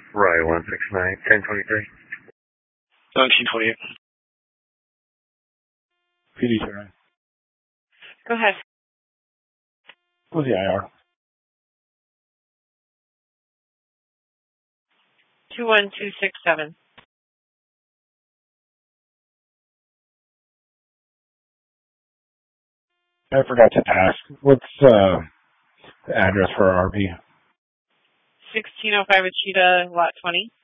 Right, 169, 1023. 1928. PD turn. Go ahead. What's the IR? 21267. I forgot to ask. What's the address for our RV? 1605 Achita, lot 20.